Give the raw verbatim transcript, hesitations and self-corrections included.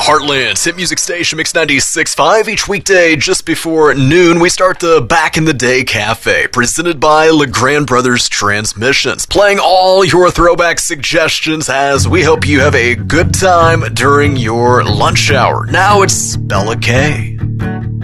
Heartland's hit music station, Mix ninety-six point five. Each weekday just before noon, we start the Back in the Day Cafe, presented by LeGrand Brothers Transmissions, playing all your throwback suggestions as we hope you have a good time during your lunch hour. Now it's Bella K.